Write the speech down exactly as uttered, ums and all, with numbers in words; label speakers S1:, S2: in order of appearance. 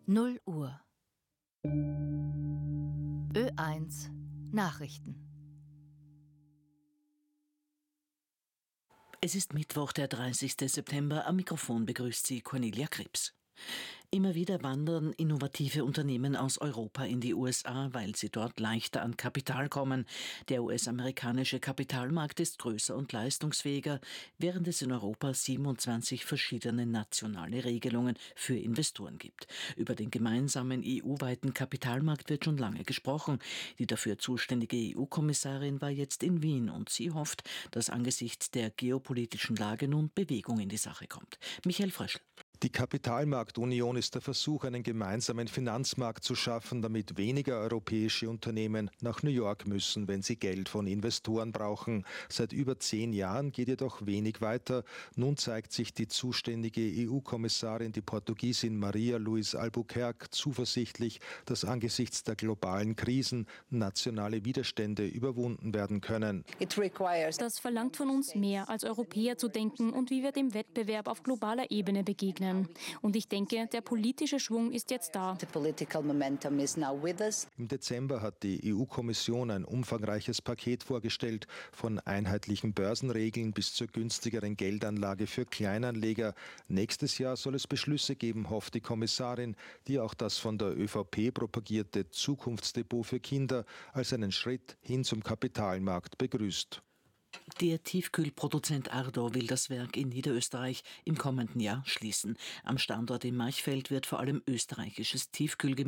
S1: null Uhr. Ö eins Nachrichten.
S2: Es ist Mittwoch, der dreißigste September. Am Mikrofon begrüßt Sie Cornelia Krebs. Immer wieder wandern innovative Unternehmen aus Europa in die U S A, weil sie dort leichter an Kapital kommen. Der U S-amerikanische Kapitalmarkt ist größer und leistungsfähiger, während es in Europa siebenundzwanzig verschiedene nationale Regelungen für Investoren gibt. Über den gemeinsamen E U-weiten Kapitalmarkt wird schon lange gesprochen. Die dafür zuständige E U-Kommissarin war jetzt in Wien und sie hofft, dass angesichts der geopolitischen Lage nun Bewegung in die Sache kommt. Michael Fröschl.
S3: Die Kapitalmarktunion ist der Versuch, einen gemeinsamen Finanzmarkt zu schaffen, damit weniger europäische Unternehmen nach New York müssen, wenn sie Geld von Investoren brauchen. Seit über zehn Jahren geht jedoch wenig weiter. Nun zeigt sich die zuständige E U-Kommissarin, die Portugiesin Maria Luís Albuquerque, zuversichtlich, dass angesichts der globalen Krisen nationale Widerstände überwunden werden können.
S4: Das verlangt von uns mehr, als Europäer zu denken und wie wir dem Wettbewerb auf globaler Ebene begegnen. Und ich denke, der politische Schwung ist jetzt da.
S3: Im Dezember hat die E U-Kommission ein umfangreiches Paket vorgestellt, von einheitlichen Börsenregeln bis zur günstigeren Geldanlage für Kleinanleger. Nächstes Jahr soll es Beschlüsse geben, hofft die Kommissarin, die auch das von der Ö V P propagierte Zukunftsdepot für Kinder als einen Schritt hin zum Kapitalmarkt begrüßt.
S2: Der Tiefkühlproduzent Ardo will das Werk in Niederösterreich im kommenden Jahr schließen. Am Standort in Marchfeld wird vor allem österreichisches Tiefkühlgemüse